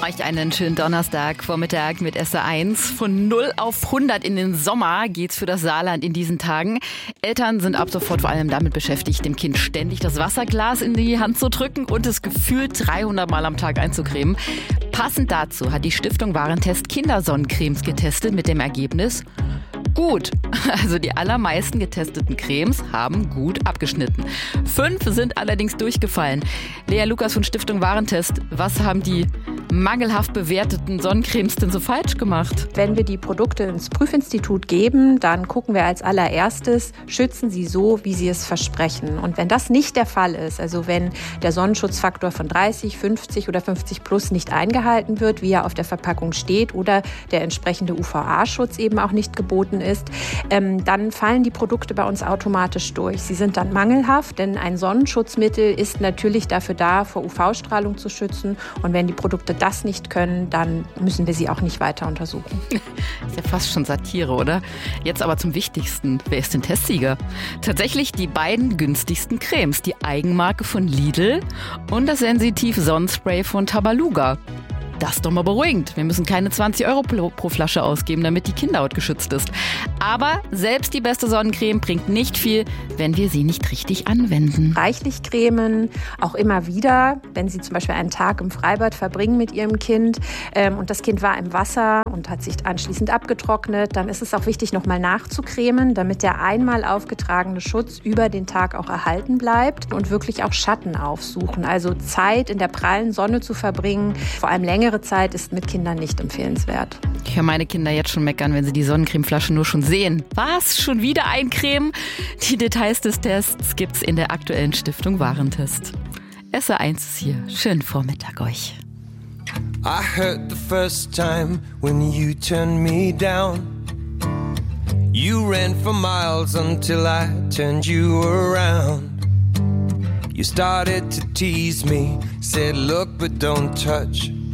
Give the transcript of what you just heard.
Euch einen schönen Donnerstagvormittag mit SR1. Von 0 auf 100 in den Sommer geht's für das Saarland in diesen Tagen. Eltern sind ab sofort vor allem damit beschäftigt, dem Kind ständig das Wasserglas in die Hand zu drücken und es gefühlt 300 Mal am Tag einzucremen. Passend dazu hat die Stiftung Warentest Kindersonnencremes getestet mit dem Ergebnis: gut. Also die allermeisten getesteten Cremes haben gut abgeschnitten. 5 sind allerdings durchgefallen. Lea Lukas von Stiftung Warentest, was haben die mangelhaft bewerteten Sonnencremes denn so falsch gemacht? Wenn wir die Produkte ins Prüfinstitut geben, dann gucken wir als allererstes, schützen sie so, wie sie es versprechen. Und wenn das nicht der Fall ist, also wenn der Sonnenschutzfaktor von 30, 50 oder 50 plus nicht eingehalten wird, wie er auf der Verpackung steht, oder der entsprechende UVA-Schutz eben auch nicht geboten ist, dann fallen die Produkte bei uns automatisch durch. Sie sind dann mangelhaft, denn ein Sonnenschutzmittel ist natürlich dafür da, vor UV-Strahlung zu schützen. Und wenn die Produkte das nicht können, dann müssen wir sie auch nicht weiter untersuchen. Ist ja fast schon Satire, oder? Jetzt aber zum Wichtigsten. Wer ist denn Testsieger? Tatsächlich die beiden günstigsten Cremes. Die Eigenmarke von Lidl und das Sensitiv-Sonnenspray von Tabaluga. Das ist doch mal beruhigend. Wir müssen keine 20 Euro pro Flasche ausgeben, damit die Kinderhaut geschützt ist. Aber selbst die beste Sonnencreme bringt nicht viel, wenn wir sie nicht richtig anwenden. Reichlich cremen, auch immer wieder, wenn Sie zum Beispiel einen Tag im Freibad verbringen mit Ihrem Kind und das Kind war im Wasser und hat sich anschließend abgetrocknet, dann ist es auch wichtig, nochmal nachzucremen, damit der einmal aufgetragene Schutz über den Tag auch erhalten bleibt, und wirklich auch Schatten aufsuchen. Also Zeit in der prallen Sonne zu verbringen, vor allem längere Zeit, ist mit Kindern nicht empfehlenswert. Ich höre meine Kinder jetzt schon meckern, wenn sie die Sonnencremeflasche nur schon sehen. Was? Schon wieder eincremen? Die Details des Tests gibt's in der aktuellen Stiftung Warentest. SR1 ist hier. Schönen Vormittag euch. I hurt the first time when you turned me down. You ran for miles until I turned you around. You started to tease me, said look but don't touch.